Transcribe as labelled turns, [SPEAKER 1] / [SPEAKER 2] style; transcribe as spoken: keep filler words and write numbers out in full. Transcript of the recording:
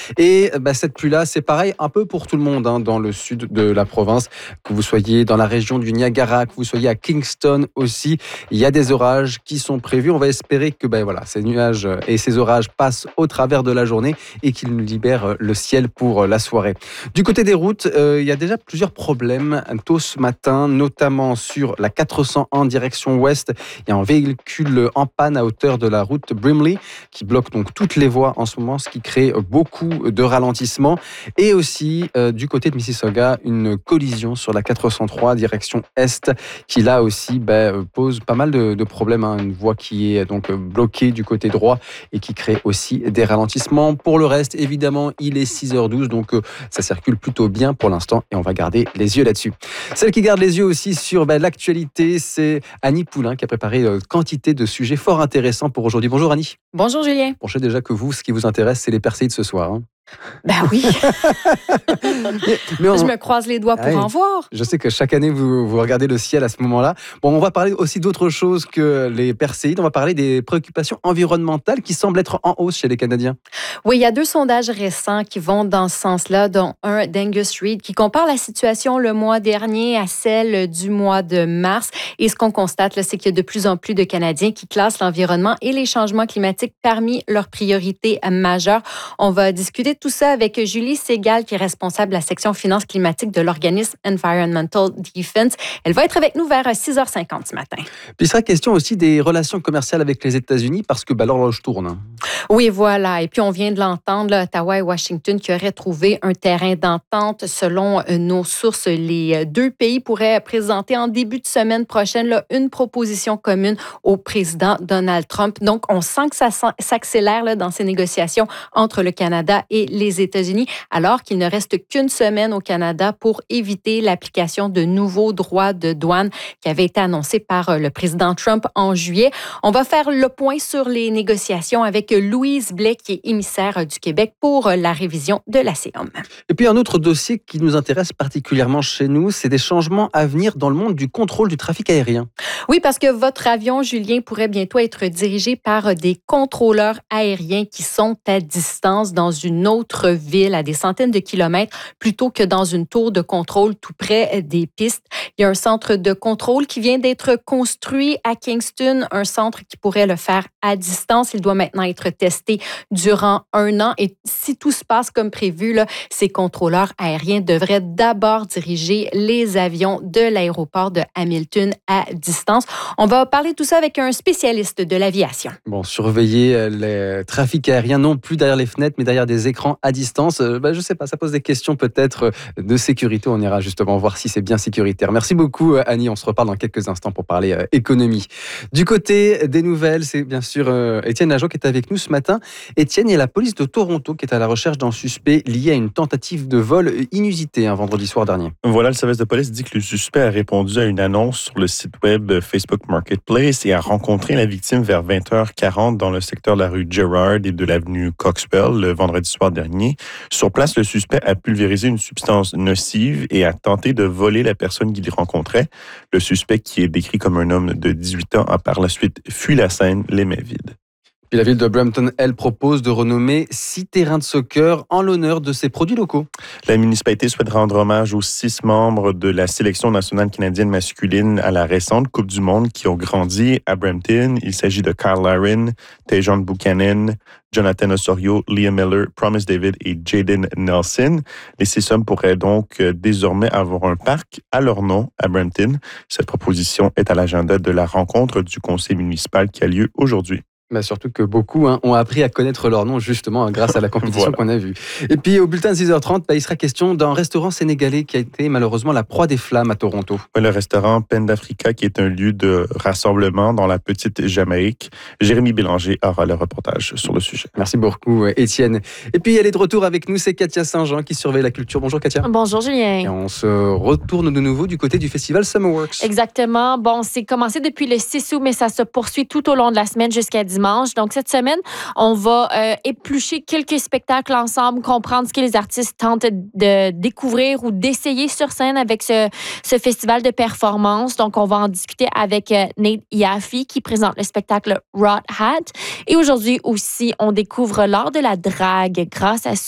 [SPEAKER 1] Et bah, cette pluie-là, c'est pareil un peu pour tout le monde hein, dans le sud de la province. Que vous soyez dans la région du Niagara, que vous soyez à Kingston aussi, il y a des orages qui sont prévus. On va espérer que bah, voilà, ces nuages et ces orages passent au travers de la journée et qu'ils nous libèrent le ciel pour la soirée. Du côté des routes, euh, il y a déjà plusieurs problèmes tôt ce matin, notamment sur la quatre cent un direction ouest. Il y a un véhicule en panne à hauteur de la route Brimley qui bloque donc toutes les voies en ce moment, ce qui crée beaucoup de ralentissements. Et aussi euh, du côté de Mississauga, une collision sur la quatre cent trois direction est qui là aussi bah, pose pas mal de, de problèmes. Hein. Une voie qui est donc bloquée du côté droit et qui crée aussi des ralentissements. Pour le reste, évidemment, il est six heures douze, donc euh, ça circule plutôt bien pour l'instant et on va garder les yeux là-dessus. Celle qui garde les yeux aussi sur bah, l'actualité, c'est Annie Poulain qui a préparé euh, quantité de sujets fort intéressants pour aujourd'hui. Bonjour Annie.
[SPEAKER 2] Bonjour Julien.
[SPEAKER 1] Bon, je sais déjà que vous, ce qui vous intéresse, c'est les percées de ce soir. Hein.
[SPEAKER 2] Ben oui. mais, mais on... Je me croise les doigts pour ah oui. en voir.
[SPEAKER 1] Je sais que chaque année, vous, vous regardez le ciel à ce moment-là. Bon, on va parler aussi d'autre chose que les perséides. On va parler des préoccupations environnementales qui semblent être en hausse chez les Canadiens.
[SPEAKER 2] Oui, il y a deux sondages récents qui vont dans ce sens-là, dont un d'Angus Reid qui compare la situation le mois dernier à celle du mois de mars. Et ce qu'on constate, là, c'est qu'il y a de plus en plus de Canadiens qui classent l'environnement et les changements climatiques parmi leurs priorités majeures. On va discuter de tout ça avec Julie Segal, qui est responsable de la section finances climatiques de l'organisme Environmental Defense. Elle va être avec nous vers six heures cinquante ce matin.
[SPEAKER 1] Puis il sera question aussi des relations commerciales avec les États-Unis parce que bah, l'horloge tourne.
[SPEAKER 2] Oui, voilà. Et puis on vient de l'entendre, là, Ottawa et Washington qui auraient trouvé un terrain d'entente. Selon nos sources, les deux pays pourraient présenter en début de semaine prochaine là, une proposition commune au président Donald Trump. Donc, on sent que ça s'accélère là, dans ces négociations entre le Canada et les États-Unis, alors qu'il ne reste qu'une semaine au Canada pour éviter l'application de nouveaux droits de douane qui avaient été annoncés par le président Trump en juillet. On va faire le point sur les négociations avec Louise Blais, qui est émissaire du Québec pour la révision de l'A C E M.
[SPEAKER 1] Et puis un autre dossier qui nous intéresse particulièrement chez nous, c'est des changements à venir dans le monde du contrôle du trafic aérien.
[SPEAKER 2] Oui, parce que votre avion, Julien, pourrait bientôt être dirigé par des contrôleurs aériens qui sont à distance dans une autre ville, à des centaines de kilomètres, plutôt que dans une tour de contrôle tout près des pistes. Il y a un centre de contrôle qui vient d'être construit à Kingston, un centre qui pourrait le faire à distance. Il doit maintenant être testé durant un an. Et si tout se passe comme prévu, là, ces contrôleurs aériens devraient d'abord diriger les avions de l'aéroport de Hamilton à distance. On va parler de tout ça avec un spécialiste de l'aviation.
[SPEAKER 1] Bon, surveiller le trafic aérien, non plus derrière les fenêtres, mais derrière des écrans à distance. Euh, bah, je ne sais pas, ça pose des questions peut-être de sécurité. On ira justement voir si c'est bien sécuritaire. Merci beaucoup, Annie. On se reparle dans quelques instants pour parler euh, économie. Du côté des nouvelles, c'est bien sûr euh, Étienne Lajo qui est avec nous ce matin. Étienne, il y a la police de Toronto qui est à la recherche d'un suspect lié à une tentative de vol inusité un vendredi soir dernier.
[SPEAKER 3] Voilà, le service de police dit que le suspect a répondu à une annonce sur le site web Facebook Marketplace et a rencontré la victime vers vingt heures quarante dans le secteur de la rue Gerrard et de l'avenue Coxwell le vendredi soir dernier. Sur place, le suspect a pulvérisé une substance nocive et a tenté de voler la personne qu'il rencontrait. Le suspect, qui est décrit comme un homme de dix-huit ans, a par la suite fui la scène, les mains vides.
[SPEAKER 1] Puis la ville de Brampton, elle, propose de renommer six terrains de soccer en l'honneur de ses produits locaux.
[SPEAKER 3] La municipalité souhaite rendre hommage aux six membres de la sélection nationale canadienne masculine à la récente Coupe du Monde qui ont grandi à Brampton. Il s'agit de Kyle Larin, Tajon Buchanan, Jonathan Osorio, Liam Miller, Promise David et Jaden Nelson. Les six hommes pourraient donc désormais avoir un parc à leur nom à Brampton. Cette proposition est à l'agenda de la rencontre du conseil municipal qui a lieu aujourd'hui.
[SPEAKER 1] Bah surtout que beaucoup hein, ont appris à connaître leur nom justement hein, grâce à la compétition voilà. qu'on a vue. Et puis au bulletin de six heures trente, bah, il sera question d'un restaurant sénégalais qui a été malheureusement la proie des flammes à Toronto.
[SPEAKER 3] Oui, le restaurant Pen d'Africa qui est un lieu de rassemblement dans la petite Jamaïque. Jérémy Bélanger aura le reportage sur le sujet.
[SPEAKER 1] Merci beaucoup Étienne. Et puis elle est de retour avec nous, c'est Katia Saint-Jean qui surveille la culture. Bonjour Katia.
[SPEAKER 4] Bonjour Julien.
[SPEAKER 1] Et on se retourne de nouveau du côté du festival Summerworks.
[SPEAKER 4] Exactement. Bon, c'est commencé depuis le six août, mais ça se poursuit tout au long de la semaine jusqu'à dimanche. Donc, cette semaine, on va euh, éplucher quelques spectacles ensemble, comprendre ce que les artistes tentent de découvrir ou d'essayer sur scène avec ce, ce festival de performance. Donc, on va en discuter avec euh, Nate Yaffe qui présente le spectacle Rot Hat. Et aujourd'hui aussi, on découvre l'art de la drague grâce à